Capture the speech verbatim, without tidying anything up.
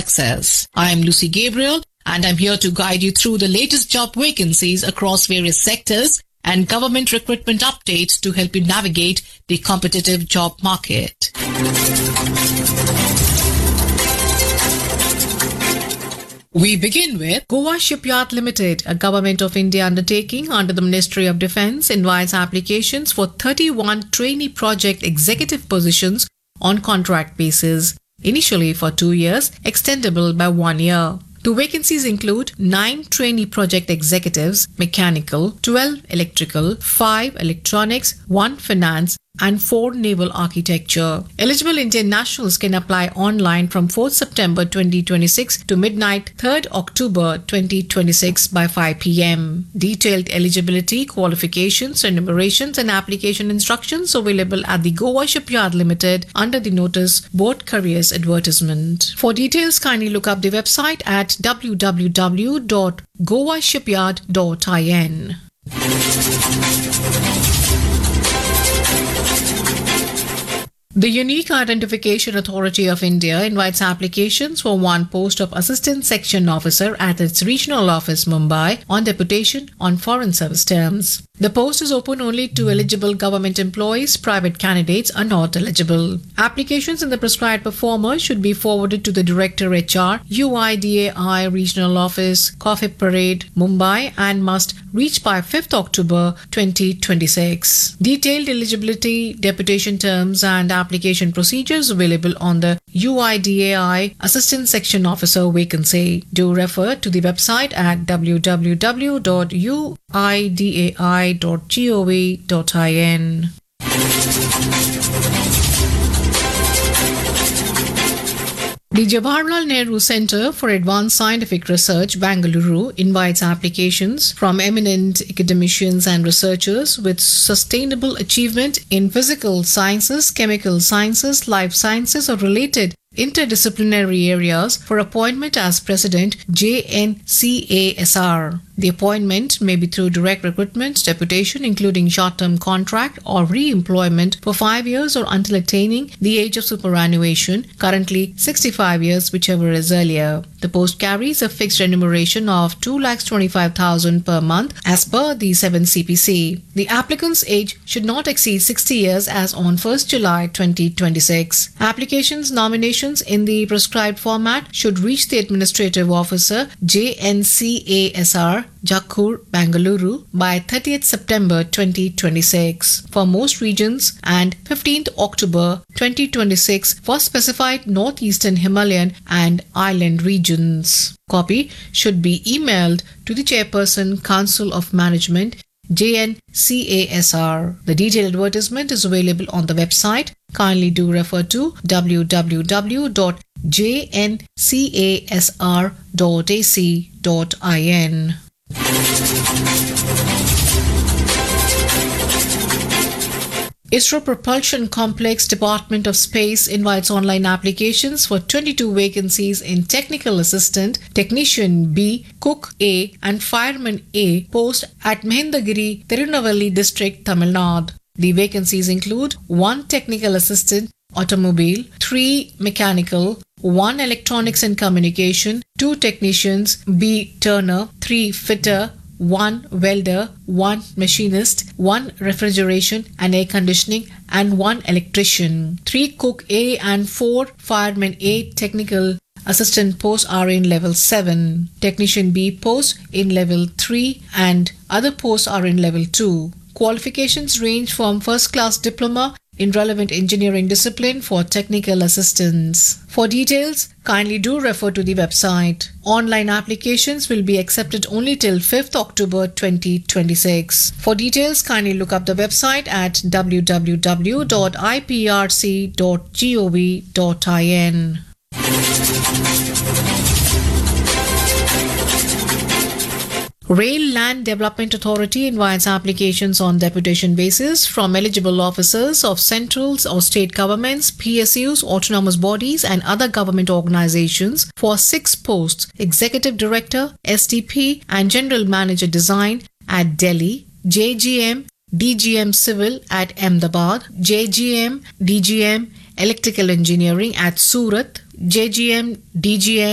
success. I am Lucy Gabriel and I'm here to guide you through the latest job vacancies across various sectors and government recruitment updates to help you navigate the competitive job market. We begin with Goa Shipyard Limited, a Government of India undertaking under the Ministry of Defence, invites applications for thirty-one trainee project executive positions on contract basis, initially for two years, extendable by one year. The vacancies include nine trainee project executives, mechanical, twelve electrical, five electronics, one finance, and four naval architecture. Eligible Indian nationals can apply online from fourth September twenty twenty-six to midnight third October twenty twenty-six by five p.m. Detailed eligibility, qualifications, enumerations and application instructions available at the Goa Shipyard Limited under the notice Board Careers advertisement. For details, kindly look up the website at w w w dot goa shipyard dot in. The Unique Identification Authority of India invites applications for one post of Assistant Section Officer at its regional office, Mumbai, on deputation on foreign service terms. The post is open only to eligible government employees. Private candidates are not eligible. Applications in the prescribed performer should be forwarded to the Director H R, U I D A I Regional Office, Coffee Parade, Mumbai, and must reach by fifth October twenty twenty-six. Detailed eligibility, deputation terms and application procedures available on the U I D A I Assistant Section Officer vacancy. Do refer to the website at w w w dot u i d a i dot gov dot in. The Jawaharlal Nehru Centre for Advanced Scientific Research, Bengaluru, invites applications from eminent academicians and researchers with sustainable achievement in physical sciences, chemical sciences, life sciences or related interdisciplinary areas for appointment as President, J N C A S R. The appointment may be through direct recruitment, deputation, including short-term contract or re-employment for five years or until attaining the age of superannuation, currently sixty-five years, whichever is earlier. The post carries a fixed remuneration of two lakh twenty-five thousand per month as per the seven C P C. The applicant's age should not exceed sixty years as on first July twenty twenty-six. Applications, nominations in the prescribed format should reach the Administrative Officer, J N C A S R, Jakkur, Bengaluru by thirtieth September twenty twenty-six for most regions and fifteenth October twenty twenty-six for specified northeastern Himalayan and island regions. Copy should be emailed to the Chairperson, Council of Management, J N C A S R. The detailed advertisement is available on the website. Kindly do refer to w w w dot j n c a s r dot a c dot in. ISRO Propulsion Complex Department of Space invites online applications for twenty-two vacancies in Technical Assistant, Technician B, Cook A and Fireman A post at Mahendagiri, Tirunelveli District, Tamil Nadu. The vacancies include one Technical Assistant, Automobile, three Mechanical, one Electronics and Communication, two Technicians B Turner, three Fitter, one welder, one machinist, one refrigeration and air conditioning, and one electrician. Three cook A and four fireman A technical assistant posts are in level seven. Technician B posts in level three and other posts are in level two. Qualifications range from first class diploma in relevant engineering discipline for technical assistants. For details, kindly do refer to the website. Online applications will be accepted only till fifth October twenty twenty-six. For details, kindly look up the website at w w w dot i p r c dot gov dot in. Rail Land Development Authority invites applications on deputation basis from eligible officers of central or state governments, P S Us, autonomous bodies and other government organizations for six posts: Executive Director, S D P and General Manager Design at Delhi, J G M, D G M Civil at Ahmedabad, J G M, D G M Electrical Engineering at Surat, J G M, D G M